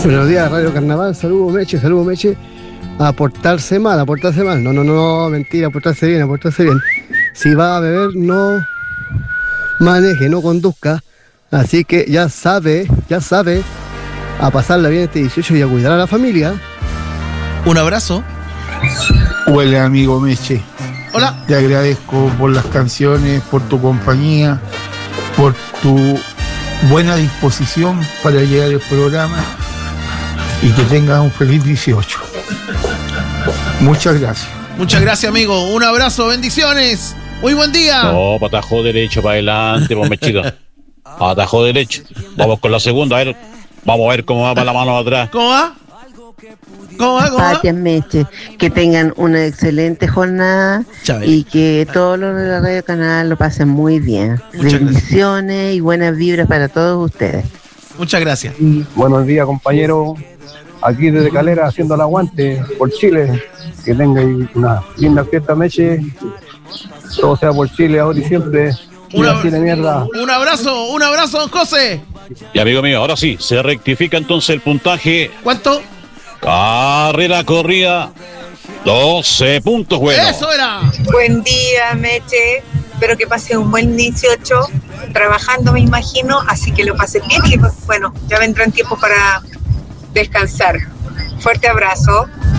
Buenos días, Radio Carnaval. Saludos, Meche. A portarse mal. No, mentira, a portarse bien. Si va a beber, no maneje, no conduzca. Así que ya sabe, a pasarla bien este 18 y a cuidar a la familia. Un abrazo. Huele, amigo Meche. Hola. Te agradezco por las canciones, por tu compañía, por tu buena disposición para llegar al programa y que tengas un feliz 18. Muchas gracias. Muchas gracias, amigo. Un abrazo, bendiciones. Muy buen día. No, atajo derecho para adelante, pues Mechito. Atajo derecho. Vamos con la segunda, a ver. Vamos a ver cómo va para la mano atrás. ¿Cómo va? Gracias, Meche. Que tengan una excelente jornada. Chávez. Y que todos los de la Radio Canal lo pasen muy bien. Muchas Bendiciones y buenas vibras para todos ustedes. Muchas gracias. Buenos días, compañero. Aquí desde Calera haciendo el aguante por Chile. Que tengan una linda fiesta, Meche. Todo sea por Chile ahora y siempre. Un abrazo, don José. Y amigo mío, ahora sí, se rectifica entonces el puntaje. ¿Cuánto? Carrera corrida, 12 puntos, bueno. Eso era. Buen día, Meche. Espero que pase un buen 18, trabajando me imagino, así que lo pasen bien y bueno, ya vendrán tiempo para descansar. Fuerte abrazo.